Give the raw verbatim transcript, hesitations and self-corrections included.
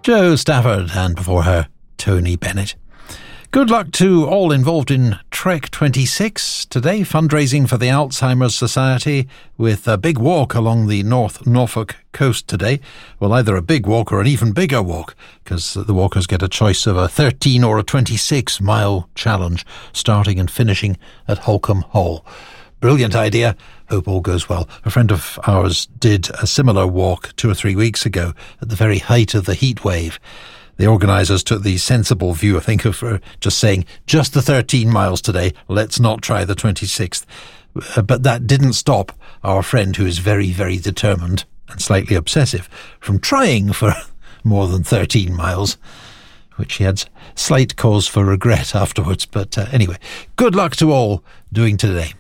Jo Stafford, and before her, Tony Bennett. Good luck to all involved in Trek twenty-six today, fundraising for the Alzheimer's Society with a big walk along the North Norfolk coast today. Well, either a big walk or an even bigger walk, because the walkers get a choice of a thirteen or a twenty-six mile challenge, starting and finishing at Holcombe Hall. Brilliant idea. Hope all goes well. A friend of ours did a similar walk two or three weeks ago at the very height of the heat wave. The organisers took the sensible view, I think, of uh, just saying, just the thirteen miles today, let's not try the twenty-sixth. Uh, but that didn't stop our friend, who is very, very determined and slightly obsessive, from trying for more than thirteen miles, which he had slight cause for regret afterwards. But uh, anyway, good luck to all doing today.